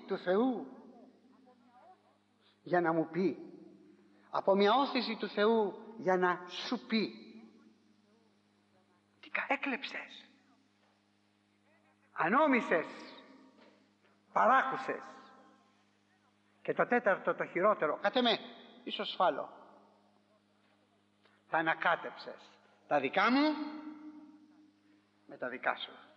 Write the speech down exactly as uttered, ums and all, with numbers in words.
του Θεού για να μου πει, από μια όθηση του Θεού για να σου πει. Τι έκλεψες, ανόμισες, παράκουσες. Και το τέταρτο, το χειρότερο, κάτε με, ίσως σφάλω, τα ανακάτεψες τα δικά μου με τα δικά σου.